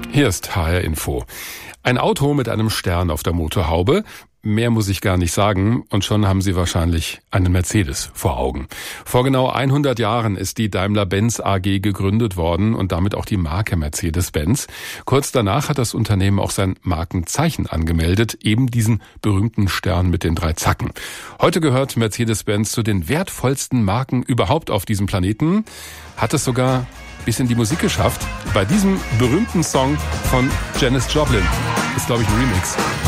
Hier ist HR Info. Ein Auto mit einem Stern auf der Motorhaube. Mehr muss ich gar nicht sagen und schon haben Sie wahrscheinlich einen Mercedes vor Augen. Vor genau 100 Jahren ist die Daimler-Benz AG gegründet worden und damit auch die Marke Mercedes-Benz. Kurz danach hat das Unternehmen auch sein Markenzeichen angemeldet, eben diesen berühmten Stern mit den 3 Zacken. Heute gehört Mercedes-Benz zu den wertvollsten Marken überhaupt auf diesem Planeten, hat es sogar bis in die Musik geschafft. Bei diesem berühmten Song von Janis Joplin ist, glaube ich, ein Remix.